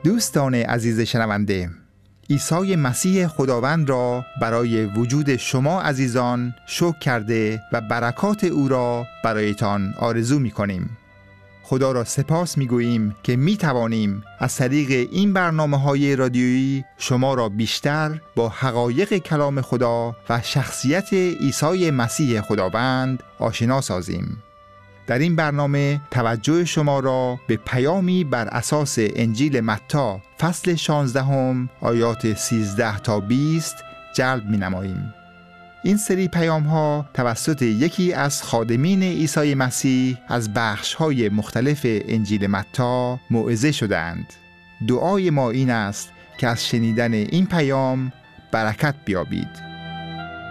دوستان عزیز شنونده، عیسی مسیح خداوند را برای وجود شما عزیزان شکر کرده و برکات او را برایتان آرزو می کنیم. خدا را سپاس می گوییم که می توانیم از طریق این برنامه‌های رادیویی شما را بیشتر با حقایق کلام خدا و شخصیت عیسی مسیح خداوند آشنا سازیم. در این برنامه توجه شما را به پیامی بر اساس انجیل متی فصل 16 آیات 13 تا 20 جلب می نماییم. این سری پیام ها توسط یکی از خادمین عیسی مسیح از بخش های مختلف انجیل متی موعظه شدند. دعای ما این است که از شنیدن این پیام برکت بیابید.